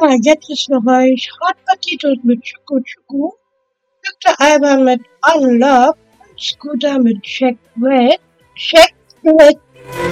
jetzt ist für euch Hot Potatoes mit Choco Choco, Dr. Alban mit On Love, Scooter mit Jack Red,